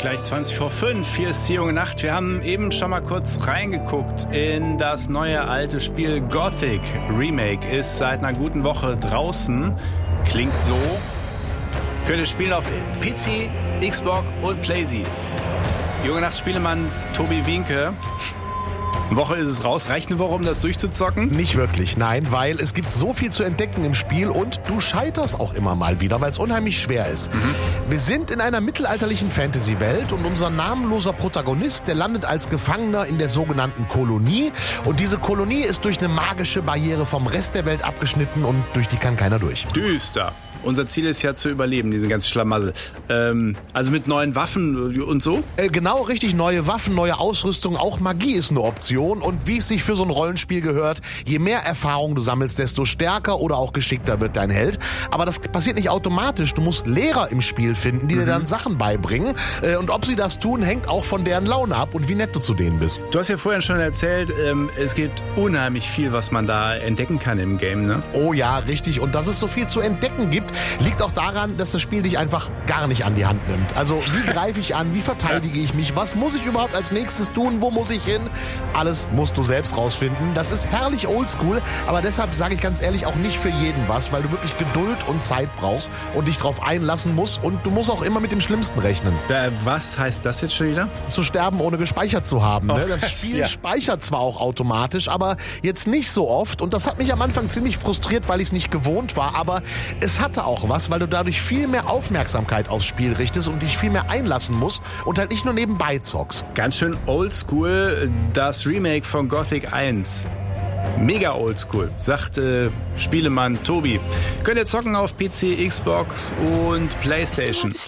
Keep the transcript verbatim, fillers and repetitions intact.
Gleich zwanzig vor fünf, hier ist die junge Nacht. Wir haben eben schon mal kurz reingeguckt in das neue alte Spiel Gothic. Remake ist seit einer guten Woche draußen. Klingt so. Könnt ihr spielen auf P C, Xbox und PlayStation. Junge Nacht Spielemann Tobi Wienke. Eine Woche ist es raus. Reicht eine Woche, um das durchzuzocken? Nicht wirklich, nein, weil es gibt so viel zu entdecken im Spiel und du scheiterst auch immer mal wieder, weil es unheimlich schwer ist. Mhm. Wir sind in einer mittelalterlichen Fantasy-Welt und unser namenloser Protagonist, der landet als Gefangener in der sogenannten Kolonie. Und diese Kolonie ist durch eine magische Barriere vom Rest der Welt abgeschnitten und durch die kann keiner durch. Düster. Unser Ziel ist ja zu überleben, diesen ganzen Schlamassel. Ähm, also mit neuen Waffen und so? Äh, genau, richtig, neue Waffen, neue Ausrüstung, auch Magie ist eine Option. Und wie es sich für so ein Rollenspiel gehört, je mehr Erfahrung du sammelst, desto stärker oder auch geschickter wird dein Held. Aber das passiert nicht automatisch. Du musst Lehrer im Spiel finden, die mhm. dir dann Sachen beibringen. Äh, und ob sie das tun, hängt auch von deren Laune ab und wie nett du zu denen bist. Du hast ja vorhin schon erzählt, ähm, es gibt unheimlich viel, was man da entdecken kann im Game, ne? Oh ja, richtig. Und dass es so viel zu entdecken gibt, liegt auch daran, dass das Spiel dich einfach gar nicht an die Hand nimmt. Also wie greife ich an, wie verteidige ich mich, was muss ich überhaupt als nächstes tun, wo muss ich hin? Alles musst du selbst rausfinden. Das ist herrlich oldschool, aber deshalb sage ich ganz ehrlich auch nicht für jeden was, weil du wirklich Geduld und Zeit brauchst und dich drauf einlassen musst und du musst auch immer mit dem Schlimmsten rechnen. Äh, was heißt das jetzt schon wieder? Zu sterben, ohne gespeichert zu haben. Oh, ne? Das Spiel ja. speichert zwar auch automatisch, aber jetzt nicht so oft und das hat mich am Anfang ziemlich frustriert, weil ich es nicht gewohnt war, aber es hatte auch was, weil du dadurch viel mehr Aufmerksamkeit aufs Spiel richtest und dich viel mehr einlassen musst und halt nicht nur nebenbei zockst. Ganz schön oldschool, das Remake von Gothic eins. Mega oldschool, sagt äh, Spielemann Tobi. Könnt ihr zocken auf P C, Xbox und PlayStation.